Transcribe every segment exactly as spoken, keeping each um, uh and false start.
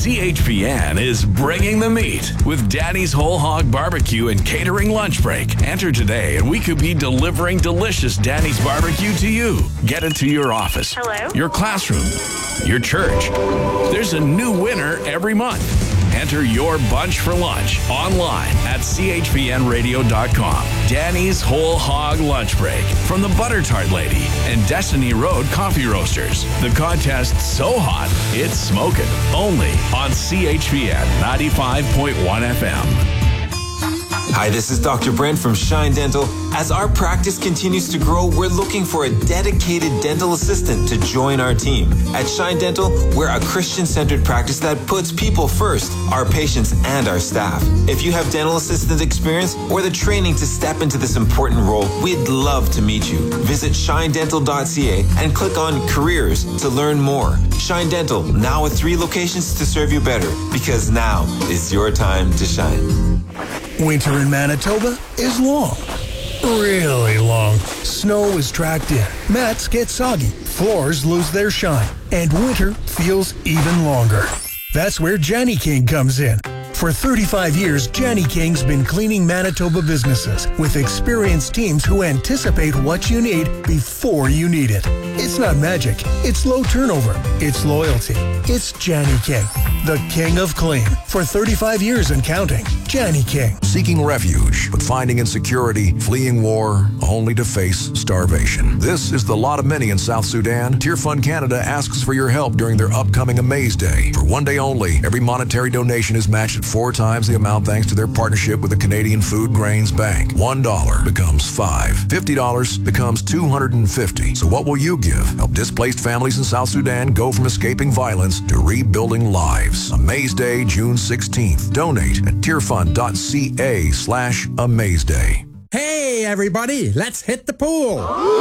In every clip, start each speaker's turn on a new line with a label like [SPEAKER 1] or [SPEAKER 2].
[SPEAKER 1] C H P N is bringing the meat with Danny's Whole Hog Barbecue and Catering Lunch Break. Enter today and we could be delivering delicious Danny's Barbecue to you. Get it to your office,
[SPEAKER 2] Hello?
[SPEAKER 1] your classroom, your church. There's a new winner every month. Enter your bunch for lunch online at C H P N radio dot com. Danny's Whole Hog Lunch Break from the Butter Tart Lady and Destiny Road Coffee Roasters. The contest's so hot, it's smoking. Only on C H P N ninety-five point one F M.
[SPEAKER 3] Hi, this is Doctor Brent from Shine Dental. As our practice continues to grow, we're looking for a dedicated dental assistant to join our team. At Shine Dental, we're a Christian-centered practice that puts people first, our patients and our staff. If you have dental assistant experience or the training to step into this important role, we'd love to meet you. Visit shine dental dot c a and click on Careers to learn more. Shine Dental, now with three locations to serve you better, because now is your time to shine.
[SPEAKER 4] Winter in Manitoba is long. Really long. Snow is tracked in. Mats get soggy. Floors lose their shine. And winter feels even longer. That's where Janny King comes in. For thirty-five years, Janny King's been cleaning Manitoba businesses with experienced teams who anticipate what you need before you need it. It's not magic. It's low turnover. It's loyalty. It's Janny King, the king of clean. For thirty-five years and counting, Janny King.
[SPEAKER 5] Seeking refuge, but finding insecurity, fleeing war, only to face starvation. This is the lot of many in South Sudan. Tear Fund Canada asks for your help during their upcoming Amaze Day. For one day only, every monetary donation is matched at four times the amount thanks to their partnership with the Canadian Food Grains Bank. One dollar becomes five. Fifty dollars becomes two hundred and fifty. So what will you give? Help displaced families in South Sudan go from escaping violence to rebuilding lives. Amaze Day, June sixteenth. Donate at tearfund dot c a slash Amaze Day.
[SPEAKER 6] Hey, everybody, let's hit the pool.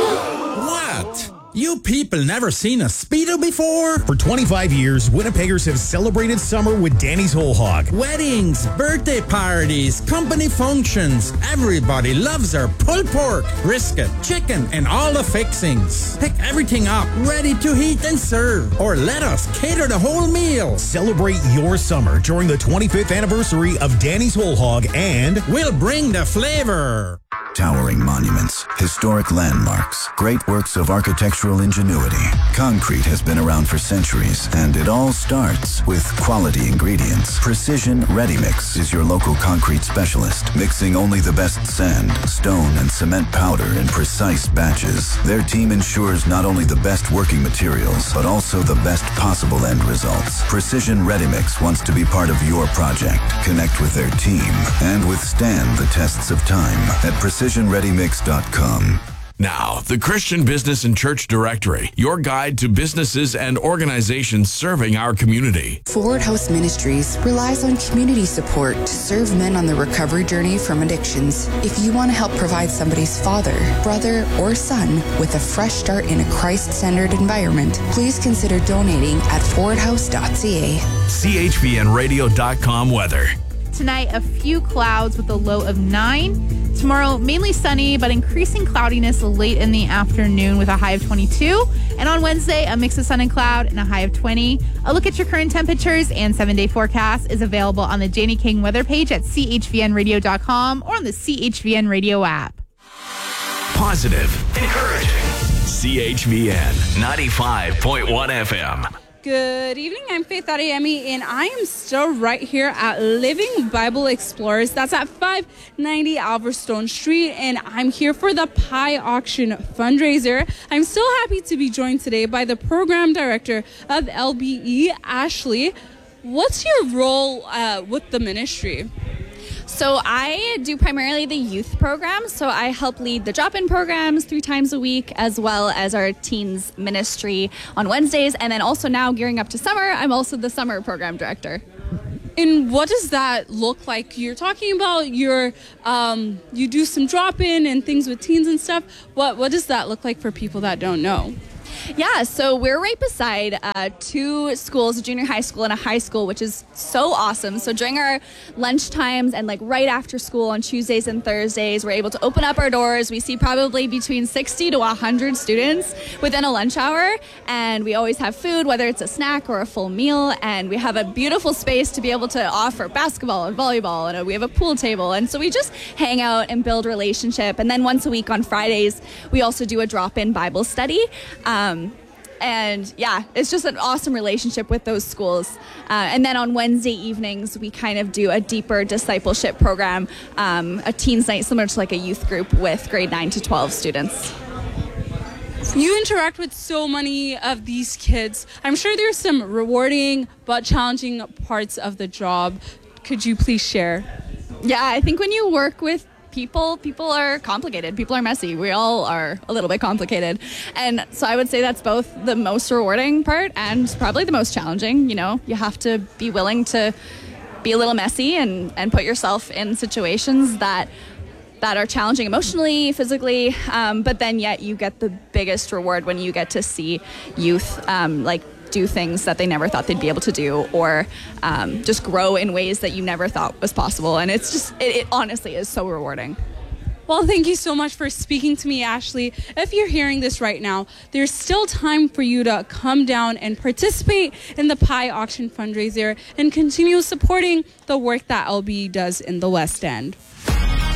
[SPEAKER 6] What? You people never seen a Speedo before?
[SPEAKER 7] For twenty-five years, Winnipeggers have celebrated summer with Danny's Whole Hog.
[SPEAKER 6] Weddings, birthday parties, company functions. Everybody loves our pulled pork, brisket, chicken, and all the fixings. Pick everything up, ready to heat and serve. Or let us cater the whole meal.
[SPEAKER 7] Celebrate your summer during the twenty-fifth anniversary of Danny's Whole Hog, and
[SPEAKER 6] we'll bring the flavor.
[SPEAKER 8] Towering monuments, historic landmarks, great works of architectural ingenuity. Concrete has been around for centuries, and it all starts with quality ingredients. Precision Ready Mix is your local concrete specialist, mixing only the best sand, stone, and cement powder in precise batches. Their team ensures not only the best working materials, but also the best possible end results. Precision Ready Mix wants to be part of your project. Connect with their team and withstand the tests of time at precision ready mix dot com.
[SPEAKER 1] Now, the Christian Business and Church Directory, your guide to businesses and organizations serving our community.
[SPEAKER 9] Forward House Ministries relies on community support to serve men on the recovery journey from addictions. If you want to help provide somebody's father, brother, or son with a fresh start in a Christ-centered environment, please consider donating at forward house dot c a.
[SPEAKER 1] C H P N radio dot com weather.
[SPEAKER 10] Tonight, a few clouds with a low of nine. Tomorrow, mainly sunny, but increasing cloudiness late in the afternoon with a high of twenty-two. And on Wednesday, a mix of sun and cloud and a high of twenty. A look at your current temperatures and seven-day forecast is available on the Janny King weather page at c h v n radio dot com or on the C H V N radio app.
[SPEAKER 1] Positive, encouraging. C H V N ninety-five point one F M.
[SPEAKER 11] Good evening, I'm Faith Adeyemi, and I am still right here at Living Bible Explorers. That's at five ninety Alverstone Street, and I'm here for the Pie Auction fundraiser. I'm still happy to be joined today by the program director of L B E, Ashley. What's your role uh, with the ministry?
[SPEAKER 12] So I do primarily the youth program. So I help lead the drop-in programs three times a week, as well as our teens ministry on Wednesdays. And then also now gearing up to summer, I'm also the summer program director.
[SPEAKER 11] And what does that look like? You're talking about your, um, you do some drop-in and things with teens and stuff. What, what does that look like for people that don't know?
[SPEAKER 12] Yeah, so we're right beside uh, two schools, a junior high school and a high school, which is so awesome. So during our lunch times and like right after school on Tuesdays and Thursdays, we're able to open up our doors. We see probably between sixty to one hundred students within a lunch hour, and we always have food, whether it's a snack or a full meal, and we have a beautiful space to be able to offer basketball and volleyball, and we have a pool table, and so we just hang out and build relationship. And then once a week on Fridays, we also do a drop-in Bible study. Um, and yeah, it's just an awesome relationship with those schools. Uh, and then on Wednesday evenings, we kind of do a deeper discipleship program, um, a teens night similar to like a youth group with grade nine to twelve students.
[SPEAKER 11] You interact with so many of these kids. I'm sure there's some rewarding but challenging parts of the job. Could you please share?
[SPEAKER 12] Yeah, I think when you work with people, people are complicated. People are messy. We all are a little bit complicated. And so I would say that's both the most rewarding part and probably the most challenging. You know, you have to be willing to be a little messy and, and put yourself in situations that that are challenging emotionally, physically, um, but then yet you get the biggest reward when you get to see youth um, like do things that they never thought they'd be able to do, or um, just grow in ways that you never thought was possible. And it's just, it, it honestly is so rewarding.
[SPEAKER 11] Well, thank you so much for speaking to me, Ashley. If you're hearing this right now, there's still time for you to come down and participate in the pie auction fundraiser and continue supporting the work that L B does in the West End.